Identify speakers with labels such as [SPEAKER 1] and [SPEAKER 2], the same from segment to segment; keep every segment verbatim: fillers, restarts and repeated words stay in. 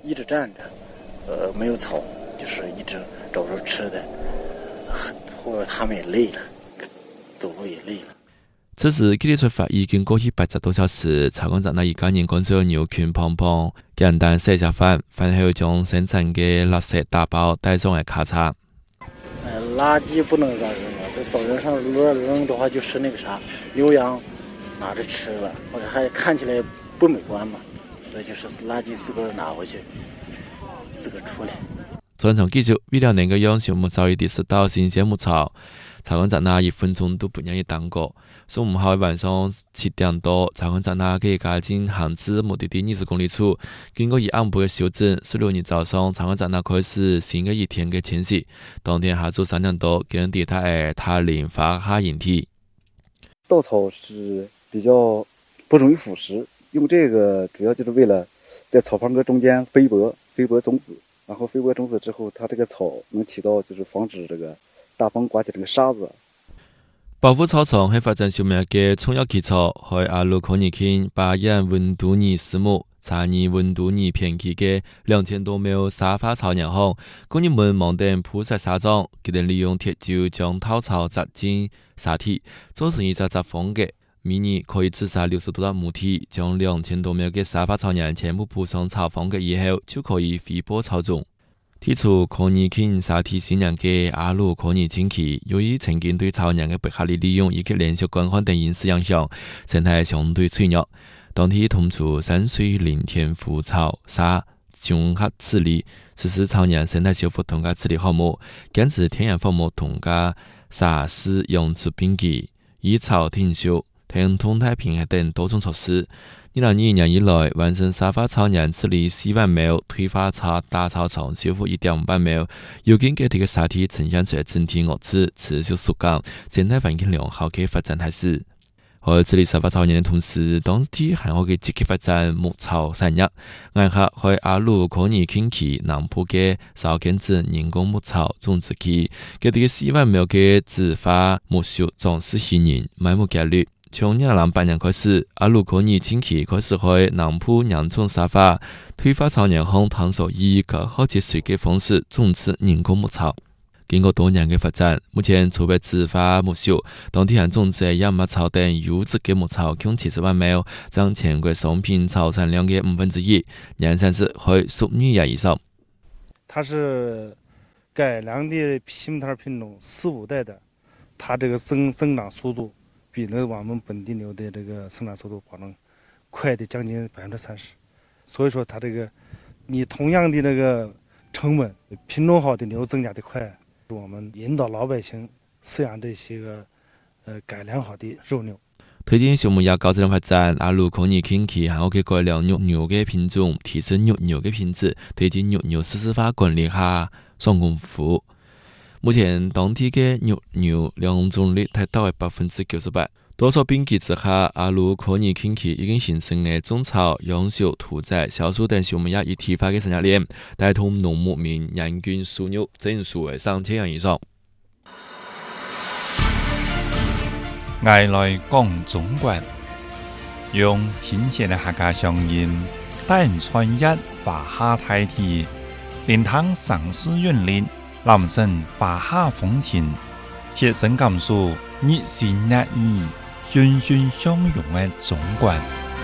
[SPEAKER 1] 一直站着，呃，没有草，就是一直找着吃的，或者他们也累了，走路也累了。
[SPEAKER 2] 此时距离出发已经过去八十多小时，曹馆长那一家人赶走牛群胖胖，简单食下饭，饭后将生产的垃圾打包带上来咔嚓。
[SPEAKER 1] 呃，垃圾不能乱扔啊，这草原上乱扔的话，就是那个啥，牛羊拿着吃了，或者还看起来不美观嘛，所以就是垃圾自个儿拿回去，自个儿处理。
[SPEAKER 2] 专场继续，为了能够让小牧草一地吃到新鲜牧草，曹馆长那一分钟都不让伊耽搁。十五号晚上七点多，曹馆长那给家进行至目的地二十公里处，经过一暗部的修正，十六日早上，曹馆长那开始新的一天的迁徙。当天下午三点多，给人地他的塔林发下引体。
[SPEAKER 3] 稻草是比较不容易腐蚀，用这个主要就是为了在草房格中间飞播飞播种子。然后飞播种子之后，它这个草能起到就是防止这个大风刮起这个沙子。
[SPEAKER 2] 保护草丛係發展小麥嘅重要基礎，係阿魯可尼傾巴彦溫度尼斯木查尼溫度尼片期嘅兩千多畝沙發草場後，工人們忙定鋪設沙樁，佢哋利用鐵鍬將稻草紮進沙體，做成一隻紮方嘅。迷你可以至少六十多粒母體，將兩千多畝嘅沙發草場全部鋪上草方嘅以後，就可以飛播草種。提出可尼傾沙體新娘嘅阿魯可尼清期，由於曾經對草場嘅不合理利用以及連續乾旱等因素影響，生態相對脆弱。當天通出山水林田腐草沙綜合治理，實施草場生態修復同加治理項目，堅持天然放牧同加沙施用出並舉，以草停休。聽動態平衡等多種措施。二零二二年以來，完成沙發草場治理四萬畝，退化草大草叢修復一點五萬畝。如今嘅呢個沙體呈現出整體惡質、持續縮減、生態環境良好嘅發展態勢。喺治理沙發草場嘅同時，當地還可以積極發展牧草產業。眼下喺阿魯可尼傾期南部嘅少根子人工牧草種植期，佢哋嘅四萬畝嘅自發牧畜總是吸引買牧概率。從二零零八年開始，阿魯可尼傾期開始喺南部養種沙發，退化草場後探索以高效節水嘅方式種植人工牧草。經過多年嘅發展，目前儲備自發牧畜，當地人種植嘅亞麻草等優質嘅牧草共七十萬畝，佔全國商品草產量嘅五分之一，年產值喺十二億以上。
[SPEAKER 4] 它是改良的西木桃品種四五代的，它這個增增長速度比那我們本地牛的這個生長速度保證快的將近百分之三十，所以說它這個你同樣的那個成本，品種好的牛增加的快。我們引導老百姓飼養這些個呃改良好的肉牛。
[SPEAKER 2] 推進畜牧業高質量發展，阿魯可尼傾期還可以改良肉牛嘅品種，提升肉牛嘅品質，推進肉牛私有化管理下上功夫。目前當地嘅肉牛兩種率達到百分之九十八。多數並舉之下，阿魯可尼傾期已經形成嘅種草、養殖、屠宰、銷售等畜牧業一體化嘅產業鏈，帶動農牧民人均收入增速為上千元以上。
[SPEAKER 5] 愛來講中國，用親切的客家聲音，帶人穿越華夏大地，連趟城市園林，臨陣華夏風情，切身感受熱情熱意。欣欣相融嘅中國。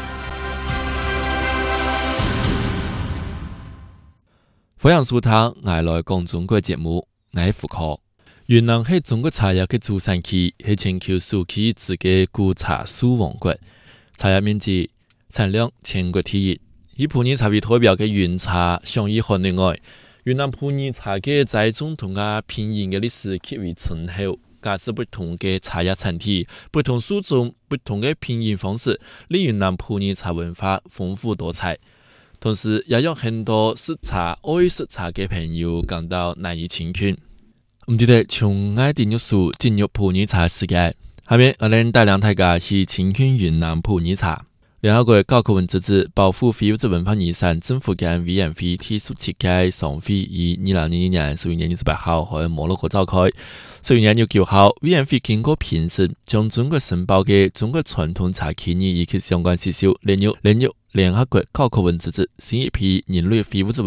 [SPEAKER 2] 歡迎收聽《愛來講中國》節目，我係胡可。雲南係中國茶葉嘅主產區，係全球數一數二嘅古茶樹王國，茶葉面積、產量全國第一。以普洱茶為代表嘅雲茶享譽海內外。雲南普洱茶嘅栽種同埋品飲嘅歷史極為醇厚。價值不同嘅茶葉產地、不同樹種、不同嘅品飲方式，令雲南普洱茶文化豐富多彩。同時，也讓很多識茶、愛識茶嘅朋友感到難以親近。唔記得從愛訂閱數進入普洱茶世界，下面我哋帶領大家去親近雲南普洱茶。聯合國教科文組織保護非物質文化遺產政府間委員會提出設計常會於二零二二年十一月二十八號喺摩洛哥召開。十一月廿九號，委員會經過評審，將中國申報嘅中國傳統茶權益以及相關事項列入列入聯合國教科文組織新一批人類非物質文